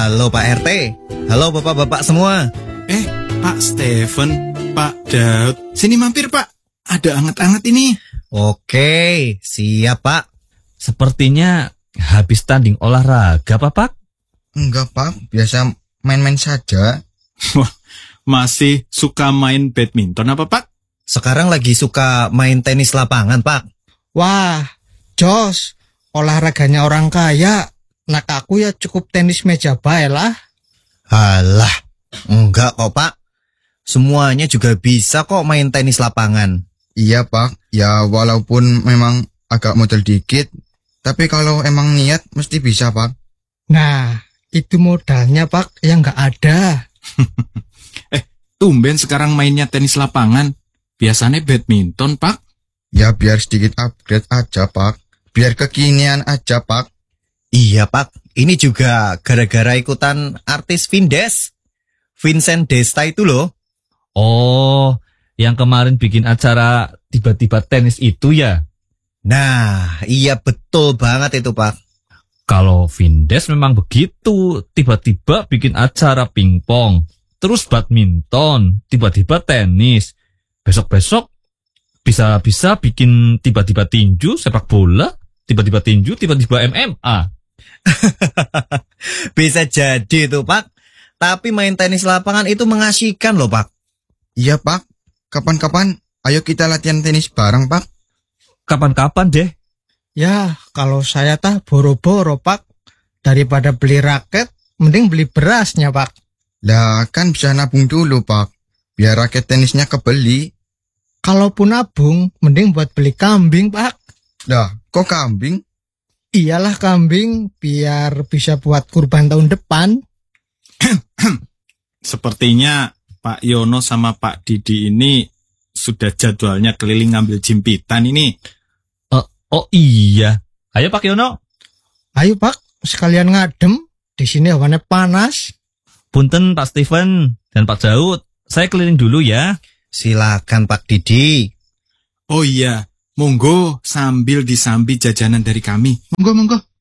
Halo Pak RT, halo bapak-bapak semua. Pak Steven, Pak Daud, sini mampir Pak, ada anget-anget ini. Oke, siap Pak. Sepertinya habis tanding olahraga, Pak? Enggak Pak, biasa main-main saja. Wah, masih suka main badminton apa Pak? Sekarang lagi suka main tenis lapangan Pak. Wah, jos, olahraganya orang kaya. Nak aku ya cukup tenis meja bae lah. Halah, enggak kok Pak. Semuanya juga bisa kok main tenis lapangan. Iya Pak, ya walaupun memang agak modal dikit, tapi kalau emang niat mesti bisa Pak. Nah, itu modalnya Pak yang nggak ada. Tumben sekarang mainnya tenis lapangan. Biasanya badminton Pak. Ya biar sedikit upgrade aja Pak, biar kekinian aja Pak. Iya Pak, ini juga gara-gara ikutan artis Vindes. Vincent Desta itu loh. Oh, yang kemarin bikin acara tiba-tiba tenis itu ya? Nah, iya betul banget itu Pak. Kalau Vindes memang begitu, tiba-tiba bikin acara pingpong, terus badminton, tiba-tiba tenis. Besok-besok bisa-bisa bikin tiba-tiba tinju, sepak bola, tiba-tiba tinju, tiba-tiba MMA. Bisa jadi tuh Pak. Tapi main tenis lapangan itu mengasihkan loh Pak. Iya Pak, kapan-kapan ayo kita latihan tenis bareng Pak. Kapan-kapan deh. Ya, kalau saya tah boro-boro Pak. Daripada beli raket, mending beli berasnya Pak. Lah kan bisa nabung dulu Pak, biar raket tenisnya kebeli. Kalaupun nabung, mending buat beli kambing Pak. Lah, kok kambing? Iyalah kambing, biar bisa buat kurban tahun depan. Sepertinya Pak Yono sama Pak Didi ini sudah jadwalnya keliling ngambil jimpitan ini. Oh iya. Ayo Pak Yono. Ayo Pak, sekalian ngadem. Di sini hawannya panas. Punten Pak Steven dan Pak Daud. Saya keliling dulu ya. Silakan Pak Didi. Oh iya, monggo sambil disambi jajanan dari kami. Monggo.